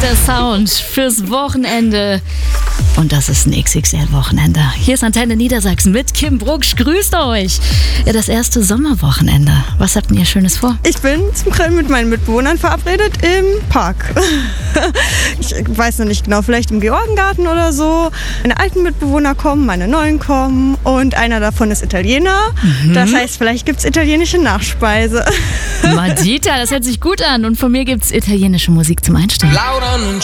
der Sound fürs Wochenende. Und das ist ein XXL-Wochenende. Hier ist Antenne Niedersachsen mit Kim Brucksch. Grüßt euch. Ja, das erste Sommerwochenende. Was habt ihr Schönes vor? Ich bin zum Grillen mit meinen Mitbewohnern verabredet im Park. Ich weiß noch nicht genau, vielleicht im Georgengarten oder so. Meine alten Mitbewohner kommen, meine neuen kommen und einer davon ist Italiener. Das heißt, vielleicht gibt es italienische Nachspeise. Madita, das hört sich gut an. Und von mir gibt es italienische Musik zum Einstellen. Laura non